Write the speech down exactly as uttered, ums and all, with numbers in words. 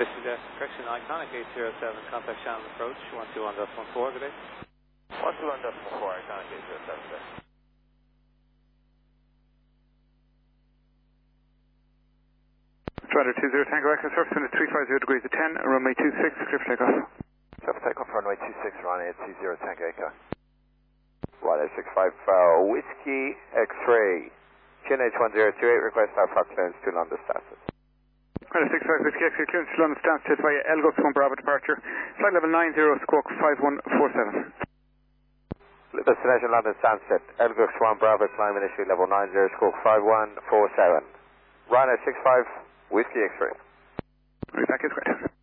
Suggest correction, Iconic eight zero seven, contact Shannon approach, one two one point one four, good day. one two one point one four, Iconic eight zero seven, good day. Ryder two zero Tango Echo, surface wind at three five zero degrees at ten, runway two six, clear for takeoff. Surface takeoff, runway two six, runway at two zero Tango Echo. Ryder six five, uh, Whiskey X-ray, G N H one zero two eight, request our flight clearance to London Stansted. Ryder six five, Whiskey X-ray, clearance to London Stansted via Elgus one Bravo departure, flight level nine zero, squawk five one four seven. Destination London Stansted, Elgus one Bravo, climb initially level nine zero, squawk five one four seven. Ryder six five, Whiskey X-ray. Right, back is great.